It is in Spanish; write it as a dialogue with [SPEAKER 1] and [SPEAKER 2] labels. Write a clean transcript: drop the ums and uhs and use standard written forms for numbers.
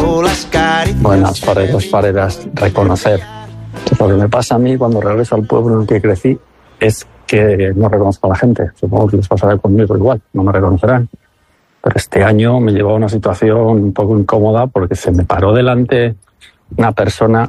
[SPEAKER 1] Buenas, paredas, reconocer. Lo que me pasa a mí cuando regreso al pueblo en el que crecí es que no reconozco a la gente. Supongo que les pasará conmigo igual, no me reconocerán. Pero este año me llevó a una situación un poco incómoda porque se me paró delante una persona